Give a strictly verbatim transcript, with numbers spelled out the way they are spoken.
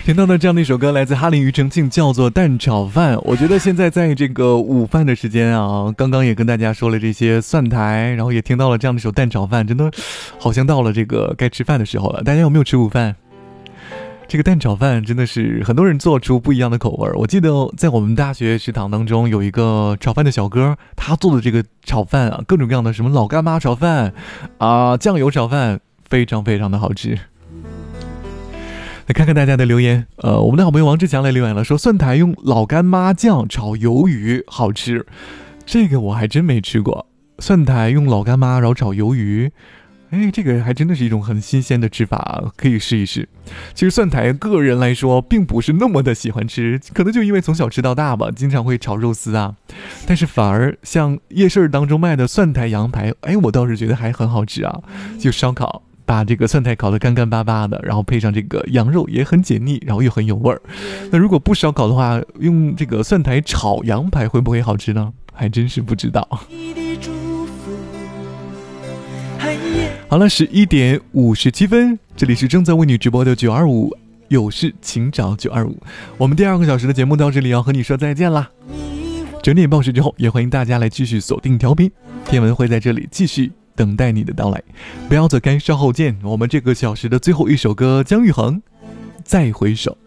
听到的这样的一首歌来自哈林庾澄庆，叫做蛋炒饭。我觉得现在在这个午饭的时间啊，刚刚也跟大家说了这些蒜苔，然后也听到了这样的一首蛋炒饭，真的好像到了这个该吃饭的时候了。大家有没有吃午饭？这个蛋炒饭真的是很多人做出不一样的口味。我记得在我们大学食堂当中有一个炒饭的小哥，他做的这个炒饭啊，各种各样的什么老干妈炒饭啊、酱油炒饭，非常非常的好吃。来看看大家的留言，呃，我们的好朋友王志强来留言了，说蒜苔用老干妈酱炒鱿鱼好吃，这个我还真没吃过。蒜苔用老干妈然后炒鱿鱼，哎，这个还真的是一种很新鲜的吃法，可以试一试。其实蒜苔个人来说并不是那么的喜欢吃，可能就因为从小吃到大吧，经常会炒肉丝啊，但是反而像夜市当中卖的蒜苔羊排，哎，我倒是觉得还很好吃啊，就烧烤。把这个蒜苔烤得干干巴巴的，然后配上这个羊肉也很解腻，然后又很有味儿。那如果不烧烤的话，用这个蒜苔炒羊排会不会好吃呢？还真是不知道。好了，十一点五十七分，这里是正在为你直播的九二五，有事请找九二五。我们第二个小时的节目到这里要和你说再见啦。整点报时之后，也欢迎大家来继续锁定调频，天文会在这里继续等待你的到来，不要走开，稍后见。我们这个小时的最后一首歌，姜育恒，再回首。